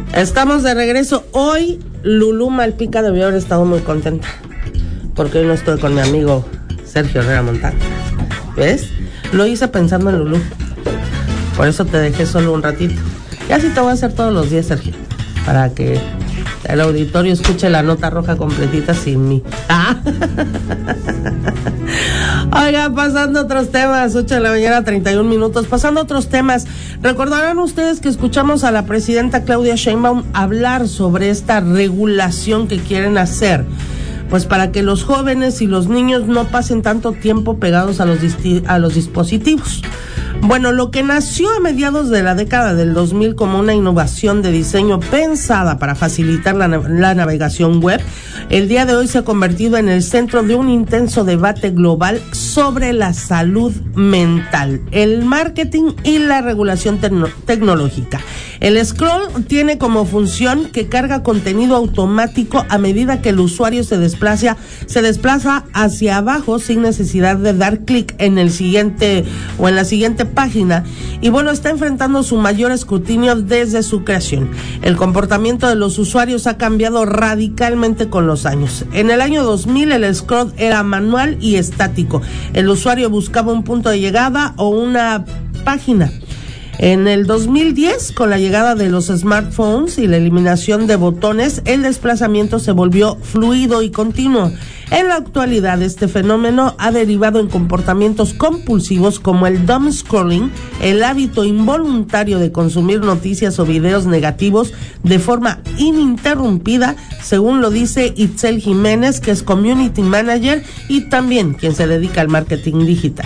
Estamos de regreso. Hoy Lulú Malpica debió haber estado muy contenta, porque hoy no estoy con mi amigo Sergio Herrera Montaño. ¿Ves? Lo hice pensando en Lulú. Por eso te dejé solo un ratito. Ya sí te voy a hacer todos los días, Sergio, para que el auditorio escuche la nota roja completita sin mí. Oiga, pasando a otros temas, 8 de la mañana, 31 minutos. Pasando a otros temas, recordarán ustedes que escuchamos a la presidenta Claudia Sheinbaum hablar sobre esta regulación que quieren hacer, pues para que los jóvenes y los niños no pasen tanto tiempo pegados a los dispositivos. Bueno, lo que nació a mediados de la década del 2000 como una innovación de diseño pensada para facilitar la navegación web, el día de hoy se ha convertido en el centro de un intenso debate global sobre la salud mental, el marketing y la regulación tecnológica. El scroll tiene como función que carga contenido automático a medida que el usuario se desplaza hacia abajo sin necesidad de dar clic en el siguiente o en la siguiente página, y bueno, está enfrentando su mayor escrutinio desde su creación. El comportamiento de los usuarios ha cambiado radicalmente con los años. En el año 2000 el scroll era manual y estático. El usuario buscaba un punto de llegada o una página. En el 2010, con la llegada de los smartphones y la eliminación de botones, el desplazamiento se volvió fluido y continuo. En la actualidad, este fenómeno ha derivado en comportamientos compulsivos como el doom scrolling, el hábito involuntario de consumir noticias o videos negativos de forma ininterrumpida, según lo dice Itzel Jiménez, que es Community Manager y también quien se dedica al marketing digital.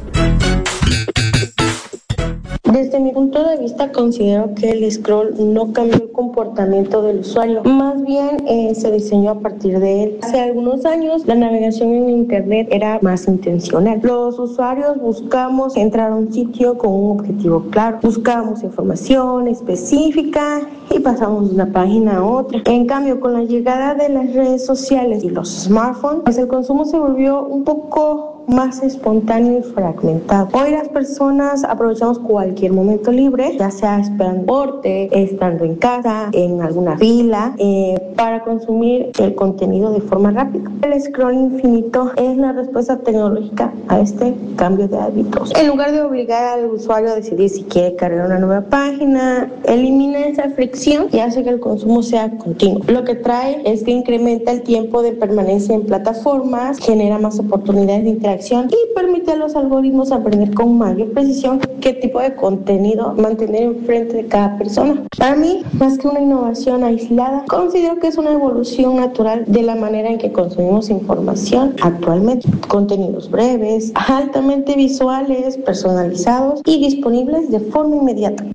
Desde mi punto de vista, considero que el scroll no cambió el comportamiento del usuario, más bien se diseñó a partir de él. Hace algunos años, la navegación en Internet era más intencional. Los usuarios buscamos entrar a un sitio con un objetivo claro, buscábamos información específica y pasamos de una página a otra. En cambio, con la llegada de las redes sociales y los smartphones, pues el consumo se volvió un poco más espontáneo y fragmentado. Hoy las personas aprovechamos cualquier momento libre, ya sea esperando porte, estando en casa, en alguna fila, para consumir el contenido de forma rápida. El scroll infinito es la respuesta tecnológica a este cambio de hábitos. En lugar de obligar al usuario a decidir si quiere cargar una nueva página, elimina esa fricción y hace que el consumo sea continuo. Lo que trae es que incrementa el tiempo de permanencia en plataformas, genera más oportunidades de interacción y permite a los algoritmos aprender con mayor precisión qué tipo de contenido mantener enfrente de cada persona. Para mí, más que una innovación aislada, considero que es una evolución natural de la manera en que consumimos información actualmente. Contenidos breves, altamente visuales, personalizados y disponibles de forma inmediata.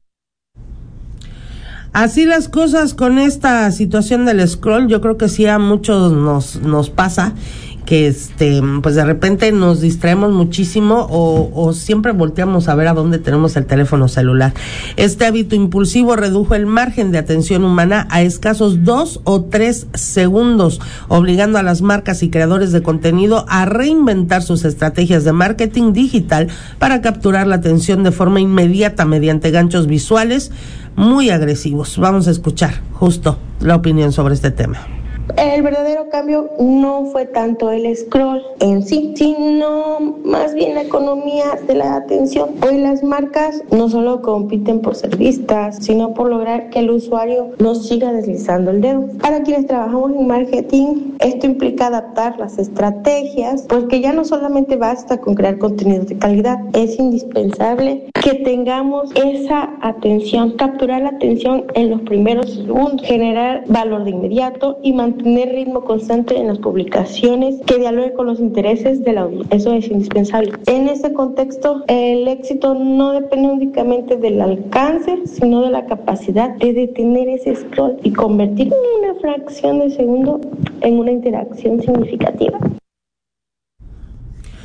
Así las cosas con esta situación del scroll. Yo creo que sí a muchos nos pasa que pues de repente nos distraemos muchísimo o siempre volteamos a ver a dónde tenemos el teléfono celular. Este hábito impulsivo redujo el margen de atención humana a escasos 2 o 3 segundos, obligando a las marcas y creadores de contenido a reinventar sus estrategias de marketing digital para capturar la atención de forma inmediata mediante ganchos visuales muy agresivos. Vamos a escuchar justo la opinión sobre este tema. El verdadero cambio no fue tanto el scroll en sí, sino más bien la economía de la atención. Hoy las marcas no solo compiten por ser vistas, sino por lograr que el usuario no siga deslizando el dedo. Para quienes trabajamos en marketing, esto implica adaptar las estrategias, porque ya no solamente basta con crear contenidos de calidad, es indispensable que tengamos esa atención, capturar la atención en los primeros segundos, generar valor de inmediato y mantener ritmo constante en las publicaciones que dialoguen con los intereses de la audiencia. Eso es indispensable. En este contexto, el éxito no depende únicamente del alcance, sino de la capacidad de detener ese scroll y convertir una fracción de segundo en una interacción significativa.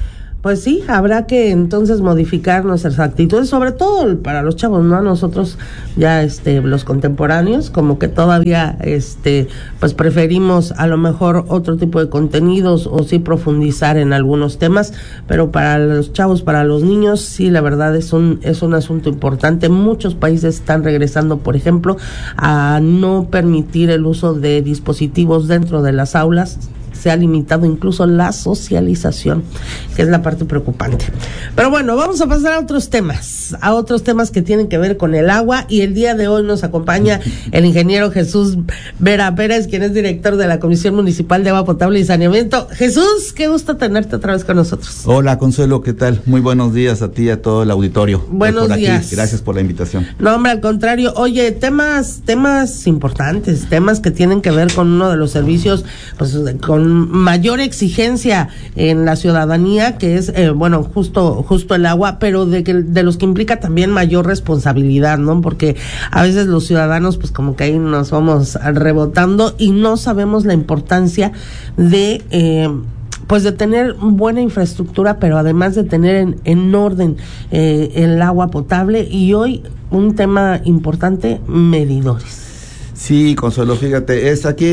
pues sí, habrá que entonces modificar nuestras actitudes, sobre todo para los chavos, ¿no? Nosotros ya los contemporáneos, como que todavía pues preferimos a lo mejor otro tipo de contenidos o sí profundizar en algunos temas, pero para los chavos, para los niños, sí, la verdad es un asunto importante. Muchos países están regresando, por ejemplo, a no permitir el uso de dispositivos dentro de las aulas. Se ha limitado incluso la socialización, que es la parte preocupante. Pero bueno, vamos a pasar a otros temas que tienen que ver con el agua, y el día de hoy nos acompaña el ingeniero Jesús Vera Pérez, quien es director de la Comisión Municipal de Agua Potable y Saneamiento. Jesús, qué gusto tenerte otra vez con nosotros. Hola, Consuelo, ¿qué tal? Muy buenos días a ti y a todo el auditorio. Buenos días. Aquí. Gracias por la invitación. No, hombre, al contrario. Oye, temas importantes, temas que tienen que ver con uno de los servicios, pues, con mayor exigencia en la ciudadanía, que es justo el agua, pero de los que implica también mayor responsabilidad, ¿no? Porque a veces los ciudadanos pues como que ahí nos vamos rebotando y no sabemos la importancia de de tener buena infraestructura, pero además de tener en orden el agua potable. Y hoy un tema importante: medidores. Sí, Consuelo, fíjate, es aquí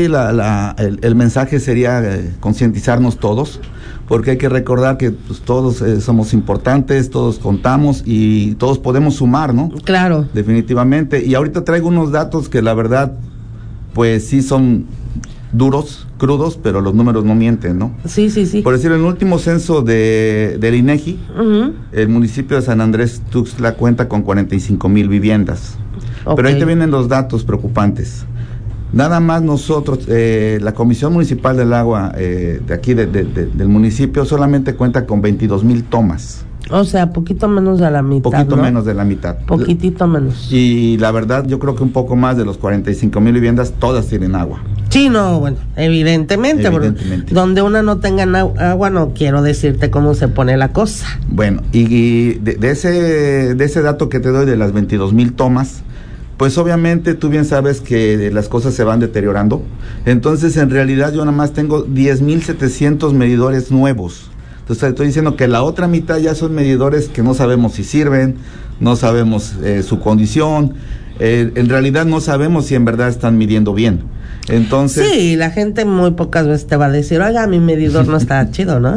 el mensaje sería concientizarnos todos, porque hay que recordar que pues, todos somos importantes, todos contamos y todos podemos sumar, ¿no? Claro. Definitivamente. Y ahorita traigo unos datos que la verdad, pues sí son duros, crudos, pero los números no mienten, ¿no? Sí. Por decir, en el último censo del INEGI, el municipio de San Andrés Tuxtla cuenta con 45,000 viviendas. Okay. Pero ahí te vienen los datos preocupantes. Nada más nosotros, la Comisión Municipal del Agua de aquí del municipio solamente cuenta con 22,000 tomas. O sea, poquito menos de la mitad. Poquito menos de la mitad. Poquitito menos. Y la verdad, yo creo que un poco más de los 45,000 viviendas, todas tienen agua. Sí, no, bueno, evidentemente. Donde una no tenga agua, no quiero decirte cómo se pone la cosa. Bueno, y de ese dato que te doy de las 22,000 tomas, pues obviamente tú bien sabes que las cosas se van deteriorando. Entonces, en realidad, yo nada más tengo 10,700 medidores nuevos. Entonces, estoy diciendo que la otra mitad ya son medidores que no sabemos si sirven, no sabemos su condición. En realidad no sabemos si en verdad están midiendo bien. Entonces, sí, la gente muy pocas veces te va a decir, oiga, mi medidor no está chido, ¿no?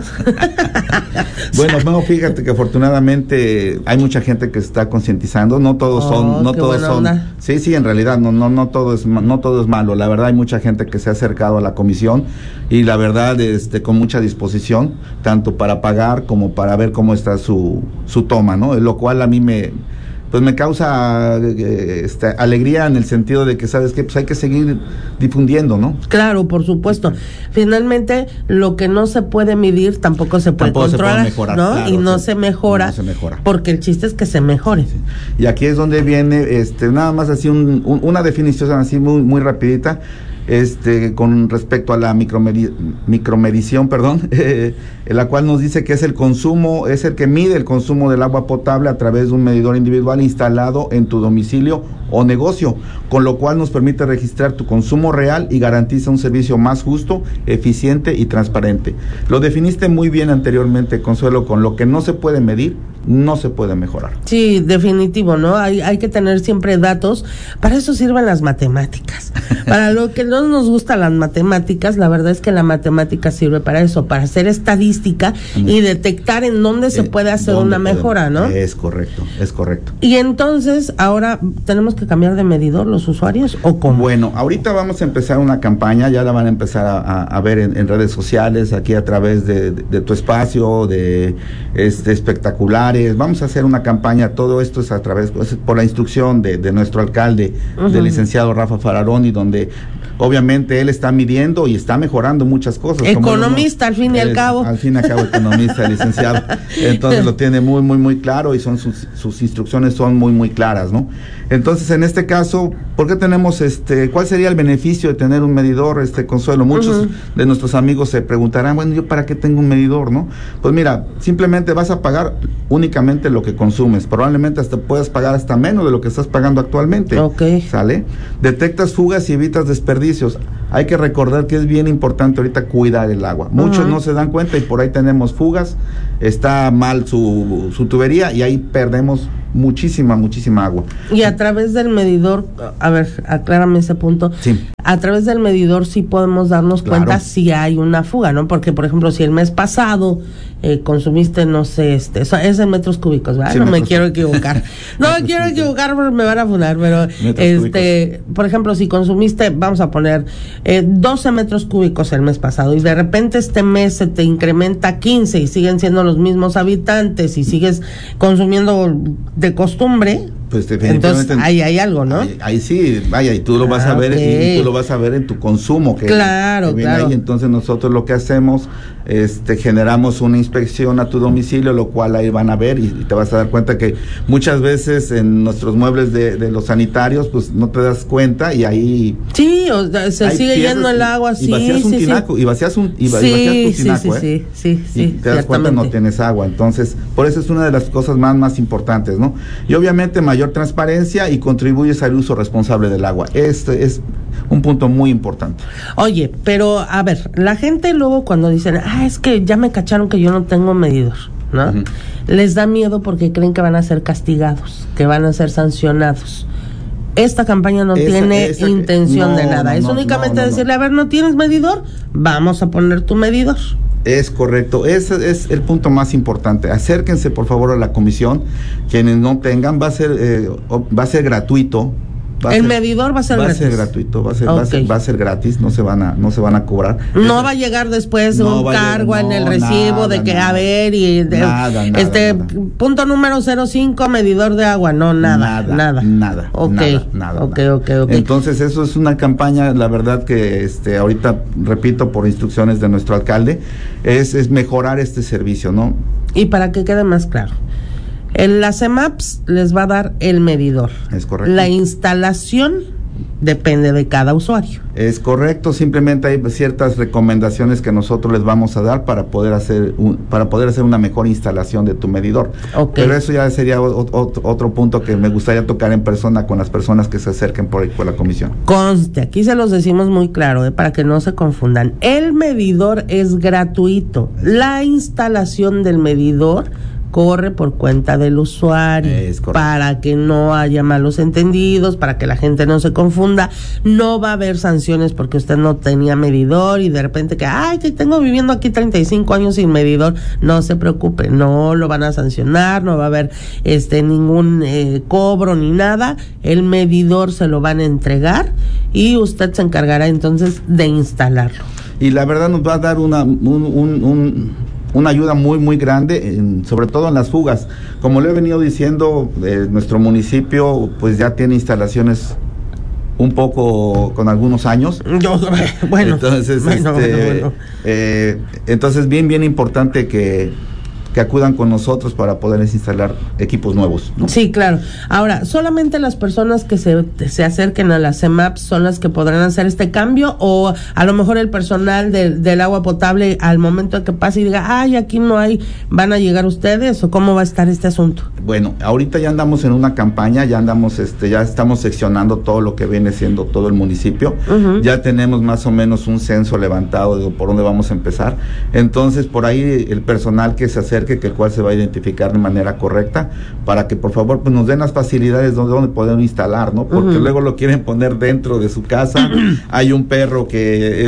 Bueno, fíjate que afortunadamente hay mucha gente que se está concientizando. No todos son. Sí, en realidad no todo es malo. La verdad, hay mucha gente que se ha acercado a la comisión y la verdad con mucha disposición, tanto para pagar como para ver cómo está su toma, ¿no? Lo cual a mí me causa alegría, en el sentido de que, ¿sabes qué? Pues hay que seguir difundiendo, ¿no? Claro, por supuesto. Finalmente, lo que no se puede medir tampoco se puede controlar, mejorar, ¿no? Claro, y no se mejora, porque el chiste es que se mejore. Sí. Y aquí es donde viene, nada más así una definición así muy, muy rapidita. Con respecto a la micromedición, la cual nos dice que es el que mide el consumo del agua potable a través de un medidor individual instalado en tu domicilio o negocio, con lo cual nos permite registrar tu consumo real y garantiza un servicio más justo, eficiente y transparente. Lo definiste muy bien anteriormente, Consuelo, con lo que no se puede medir, no se puede mejorar. Sí, definitivo, ¿no? Hay que tener siempre datos. Para eso sirven las matemáticas. Para lo que no nos gustan las matemáticas, la verdad es que la matemática sirve para eso, para hacer estadística y detectar en dónde se puede hacer una mejora, ¿no? Es correcto. Y entonces, ahora, ¿tenemos que cambiar de medidor los usuarios o cómo? Bueno, ahorita vamos a empezar una campaña, ya la van a empezar a ver en redes sociales, aquí a través de tu espacio, de espectaculares. Vamos a hacer una campaña, todo esto es a través, por la instrucción de nuestro alcalde, del licenciado Rafa Fararoni, donde obviamente él está midiendo y está mejorando muchas cosas. Economista, al fin y al cabo. Al fin y al cabo, economista, licenciado. Entonces lo tiene muy, muy, muy claro, y sus instrucciones son muy, muy claras, ¿no? Entonces, en este caso, ¿por qué tenemos cuál sería el beneficio de tener un medidor, Consuelo? Muchos de nuestros amigos se preguntarán, bueno, ¿yo para qué tengo un medidor, no? Pues mira, simplemente vas a pagar únicamente lo que consumes. Probablemente hasta puedas pagar hasta menos de lo que estás pagando actualmente. Okay. ¿Sale? Detectas fugas y evitas desperdicios. hay que recordar que es bien importante ahorita cuidar el agua. Muchos no se dan cuenta y por ahí tenemos fugas, está mal su tubería y ahí perdemos muchísima agua. Y a través del medidor, a ver, aclárame ese punto. Sí. A través del medidor sí podemos darnos cuenta si hay una fuga, ¿no? Porque, por ejemplo, si el mes pasado consumiste, no sé, es en metros cúbicos, ¿verdad? Sí, no me quiero equivocar. No me quiero equivocar porque me van a funar, pero por ejemplo, si consumiste, vamos a poner 12 metros cúbicos el mes pasado y de repente este mes se te incrementa 15 y siguen siendo los mismos habitantes y sigues consumiendo de costumbre, pues entonces ahí hay algo, ¿no? Ahí sí, vaya, y tú lo vas a ver, y tú lo vas a ver en tu consumo, que viene ahí. Entonces nosotros lo que hacemos, generamos una inspección a tu domicilio, lo cual ahí van a ver y te vas a dar cuenta que muchas veces en nuestros muebles de los sanitarios, pues no te das cuenta y ahí sí, se sigue yendo el agua así, y vacías tu tinaco, y te das cuenta no tienes agua. Entonces, por eso es una de las cosas más importantes, ¿no? Y obviamente mayor transparencia y contribuyes al uso responsable del agua. Este es un punto muy importante. Oye, pero a ver, la gente luego cuando dicen, es que ya me cacharon que yo no tengo medidor, ¿no? Les da miedo porque creen que van a ser castigados, que van a ser sancionados. Esta campaña no tiene intención de nada. Es únicamente decirle, a ver, ¿no tienes medidor? Vamos a poner tu medidor. Es correcto, ese es el punto más importante. Acérquense por favor a la comisión, quienes no tengan, va a ser gratuito. Medidor va a ser gratis. Va a ser gratuito, va a ser gratis, no se van a cobrar. No va a llegar después un cargo en el recibo de que a ver y punto número 05 medidor de agua, nada. Nada. Entonces eso es una campaña, la verdad que ahorita repito por instrucciones de nuestro alcalde, es mejorar este servicio, ¿no? Y para que quede más claro, la CEMAPS les va a dar el medidor. Es correcto. La instalación depende de cada usuario. Es correcto, simplemente hay ciertas recomendaciones que nosotros les vamos a dar para poder hacer una mejor instalación de tu medidor. Pero eso ya sería otro punto que me gustaría tocar en persona con las personas que se acerquen por la comisión. Conste, aquí se los decimos muy claro, para que no se confundan. El medidor es gratuito. La instalación del medidor corre por cuenta del usuario, para que no haya malos entendidos, para que la gente no se confunda. No va a haber sanciones porque usted no tenía medidor y de repente que tengo viviendo aquí 35 años sin medidor. No se preocupe, no lo van a sancionar, no va a haber ningún cobro ni nada. El medidor se lo van a entregar y usted se encargará entonces de instalarlo. Y la verdad nos va a dar una ayuda muy grande, sobre todo en las fugas. Como le he venido diciendo, nuestro municipio pues ya tiene instalaciones un poco con algunos años. Entonces bien importante que acudan con nosotros para poderles instalar equipos nuevos, ¿no? Sí, claro. Ahora, ¿solamente las personas que se acerquen a la CEMAPS son las que podrán hacer este cambio? ¿O a lo mejor el personal del agua potable al momento de que pase y diga, aquí no hay, van a llegar ustedes? ¿O cómo va a estar este asunto? Bueno, ahorita ya andamos en una campaña, ya estamos seccionando todo lo que viene siendo todo el municipio. Ya tenemos más o menos un censo levantado de por dónde vamos a empezar. Entonces, por ahí el personal que se acerque, que el cual se va a identificar de manera correcta, para que por favor pues nos den las facilidades donde poder instalar, ¿no? Porque luego lo quieren poner dentro de su casa, hay un perro que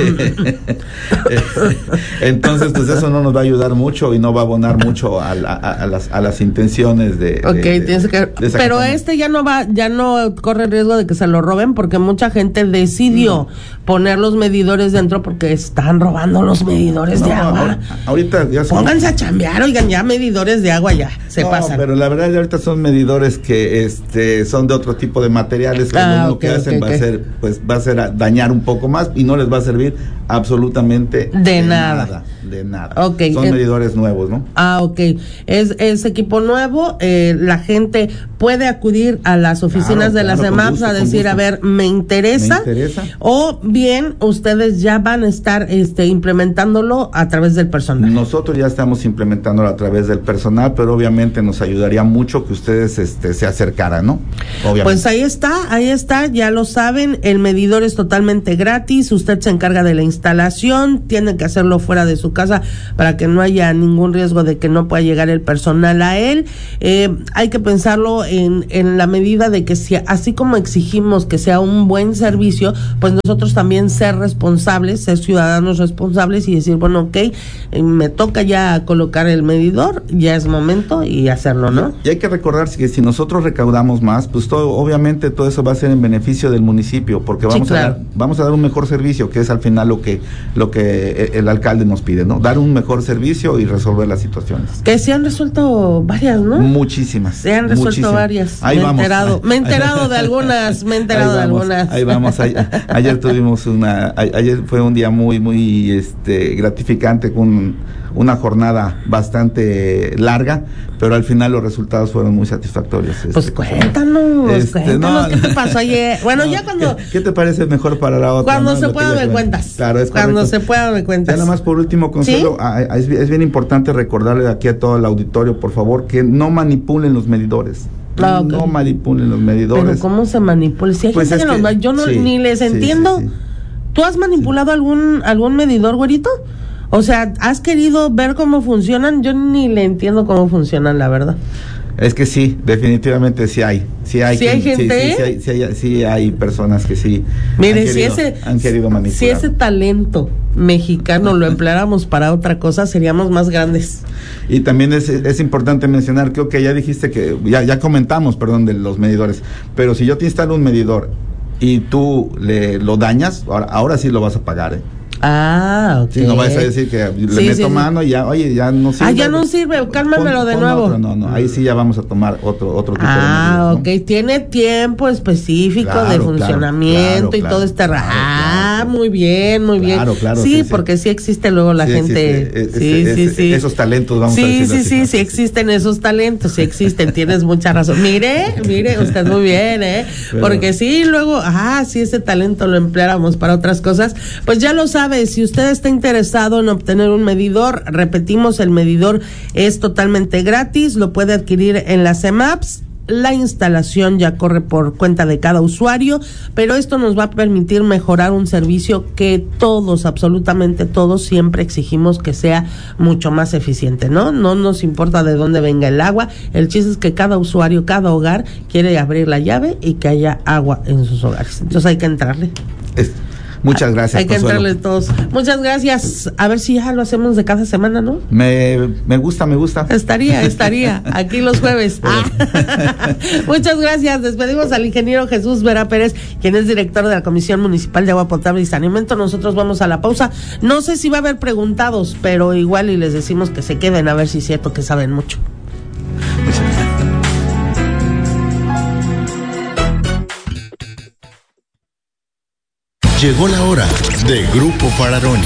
entonces pues eso no nos va a ayudar mucho y no va a abonar mucho a las intenciones de pero campaña. ya no corre riesgo de que se lo roben, porque mucha gente decidió poner los medidores dentro porque están robando los medidores de agua. Ahorita ya pónganse a chambear, oigan, ya medidores de agua ya se pasan. Pero la verdad ahorita son medidores que son de otro tipo de materiales que lo único que hacen va a ser dañar un poco más y no les va a servir absolutamente de nada. Son medidores nuevos, ¿no? Es equipo nuevo. La gente puede acudir a las oficinas de la CEMAPS a decir, a ver, me interesa, o bien ustedes ya van a estar implementándolo a través del personal. Nosotros ya estamos implementando implementándolo a través del personal, pero obviamente nos ayudaría mucho que ustedes se acercaran, ¿no? Obviamente. Pues ahí está, ya lo saben, el medidor es totalmente gratis, usted se encarga de la instalación, tiene que hacerlo fuera de su casa para que no haya ningún riesgo de que no pueda llegar el personal a él. Hay que pensarlo en la medida de que si así como exigimos que sea un buen servicio, pues nosotros también ser responsables, ser ciudadanos responsables y decir, bueno, ok, me toca ya colocar el medidor, ya es momento y hacerlo, ¿no? Y hay que recordar que si nosotros recaudamos más, pues obviamente todo eso va a ser en beneficio del municipio, porque vamos a dar un mejor servicio, que es al final lo que el alcalde nos pide, ¿no? Dar un mejor servicio y resolver las situaciones. Que se han resuelto varias, ¿no? Muchísimas. Se han resuelto varias. Ahí me he enterado de algunas. Ahí vamos. Ayer tuvimos ayer fue un día muy gratificante, con una jornada bastante larga, pero al final los resultados fueron muy satisfactorios. Pues cuéntanos, ¿qué te pasó ayer? Bueno, ya cuando... ¿Qué te parece mejor para la otra? Cuando se pueda me cuentas. Claro, es correcto. Cuando se pueda me cuentas. Ya nada más por último, Consuelo, ¿sí? Es bien importante recordarle aquí a todo el auditorio, por favor, que no manipulen los medidores. Okay. No manipulen los medidores. Pero ¿cómo se manipula? Si hay pues gente que yo ni les entiendo. Sí. ¿Tú has manipulado algún medidor, güerito? O sea, ¿has querido ver cómo funcionan? Yo ni le entiendo cómo funcionan, la verdad. Es que sí, definitivamente sí hay gente. Sí hay personas que sí. Mire, han querido manipular. Si ese talento mexicano lo empleáramos para otra cosa, seríamos más grandes. Y también es importante mencionar que, ya dijiste que, ya comentamos, de los medidores, pero si yo te instalo un medidor y tú lo dañas, ahora sí lo vas a pagar, ok. Si no vas a decir que le meto mano y ya, oye, ya no sirve. Ya no sirve, cálmamelo de nuevo. Otro, no, ahí sí ya vamos a tomar otro tipo de medidas, ¿no? Ok, tiene tiempo específico de funcionamiento y todo este... muy bien. Claro. Sí, porque sí existe luego la gente... Sí. Esos talentos, vamos a decir. Sí existen esos talentos, sí existen, tienes mucha razón. Mire, usted muy bien, porque sí, luego, si ese talento lo empleáramos para otras cosas, pues ya lo sabe. Si usted está interesado en obtener un medidor, repetimos, el medidor es totalmente gratis, lo puede adquirir en las EMAPS. La instalación ya corre por cuenta de cada usuario, pero esto nos va a permitir mejorar un servicio que todos, absolutamente todos, siempre exigimos que sea mucho más eficiente, ¿no? No nos importa de dónde venga el agua, el chiste es que cada usuario, cada hogar quiere abrir la llave y que haya agua en sus hogares. Entonces hay que entrarle. Muchas gracias, hay que Consuelo. entrarle todos. Muchas gracias. A ver si ya lo hacemos de cada semana, ¿no? Me gusta. Estaría aquí los jueves. Muchas gracias. Despedimos al ingeniero Jesús Vera Pérez, quien es director de la Comisión Municipal de Agua Potable y Saneamiento. Nosotros vamos a la pausa. No sé si va a haber preguntados, pero igual y les decimos que se queden a ver si es cierto que saben mucho. Llegó la hora de Grupo Fararoni.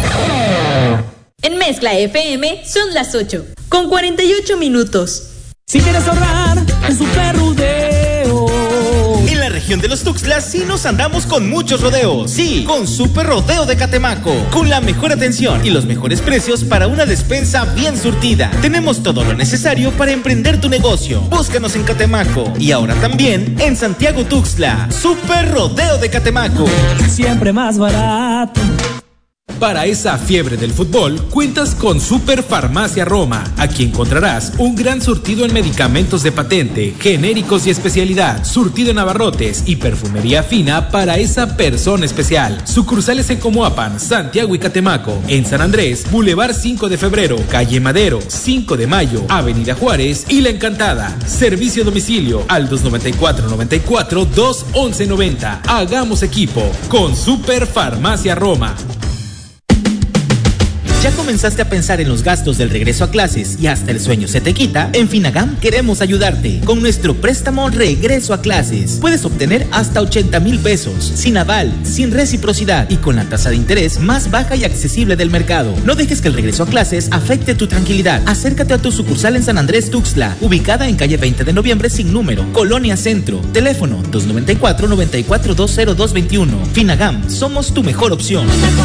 En Mezcla FM son las 8, con 48 minutos. Si quieres ahorrar en Super Rodeo. En la región de los Tuxtlas sí nos andamos con muchos rodeos. Sí, con Super Rodeo de Catemaco. Con la mejor atención y los mejores precios para una despensa bien surtida. Tenemos todo lo necesario para emprender tu negocio. Búscanos en Catemaco y ahora también en Santiago Tuxtla. Super Rodeo de Catemaco. Siempre más barato. Para esa fiebre del fútbol, cuentas con Super Farmacia Roma. Aquí encontrarás un gran surtido en medicamentos de patente, genéricos y especialidad, surtido en abarrotes y perfumería fina para esa persona especial. Sucursales en Comoapan, Santiago y Catemaco. En San Andrés, Boulevard 5 de Febrero, Calle Madero, 5 de Mayo, Avenida Juárez y La Encantada. Servicio a domicilio al 294-94-211-90. Hagamos equipo con Super Farmacia Roma. ¿Ya comenzaste a pensar en los gastos del regreso a clases y hasta el sueño se te quita? En Finagam queremos ayudarte. Con nuestro préstamo Regreso a Clases puedes obtener hasta 80,000 pesos, sin aval, sin reciprocidad y con la tasa de interés más baja y accesible del mercado. No dejes que el regreso a clases afecte tu tranquilidad. Acércate a tu sucursal en San Andrés Tuxtla, ubicada en calle 20 de noviembre sin número, Colonia Centro. Teléfono 294-94-20221. Finagam, somos tu mejor opción.